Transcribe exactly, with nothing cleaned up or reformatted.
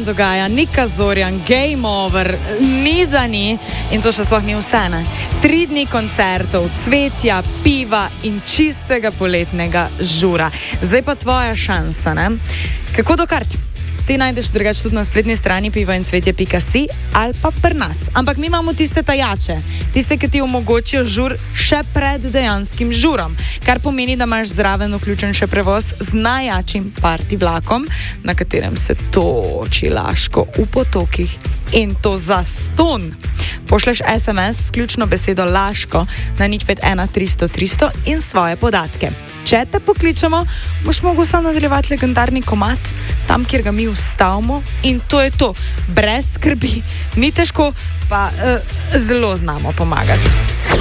dan dogaja, Nika Zorjan, Game Over, ni da ni in to še sploh ni vse, ne. Tri dni koncertov, cvetja, piva in čistega poletnega žura. Zdaj pa tvoja šansa, ne. Kako do kart? Ti najdeš drugače tudi na spletni strani piva in cvetje pika si ali pa pri nas. Ampak mi imamo tiste tajače, tiste, ki ti omogočijo žur še pred dejanskim žurom, kar pomeni, da imaš zraven vključen še prevoz z najjačim party vlakom, na katerem se toči Laško v potokih. In to za ston. Pošleš es em es s ključno besedo Laško na nič pet ena tristo tristo in svoje podatke. Če te pokličemo, boš mogel sam nadaljevati legendarni komad, tam, kjer ga mi ustavimo, in to je to. Brez skrbi, ni težko, pa uh, zelo znamo pomagati.